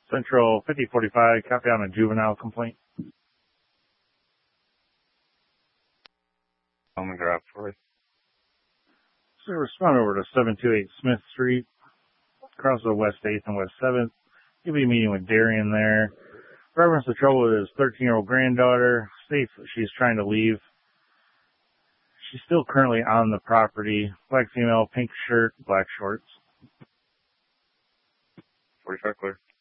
Central 5045, copy on a juvenile complaint. I'm gonna drop for it. So respond over to 728 Smith Street, across the West 8th and West 7th. You'll be meeting with Darian there. Reference the trouble with his 13-year-old granddaughter. States that she's trying to leave. She's still currently on the property. Black female, pink shirt, black shorts. 45 clear.